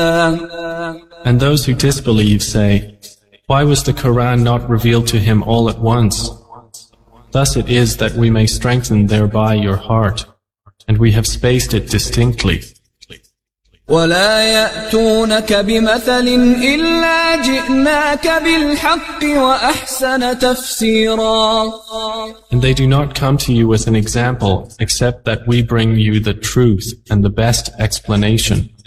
And those who disbelieve say, why was the Quran not revealed to him all at once? Thus it is that we may strengthen thereby your heart, and we have spaced it distinctly. ولا يأتونك بمثل إلا جئناك بالحق وأحسن تفسيرا. And they do not come to you with an example, except that we bring you the truth and the best explanation.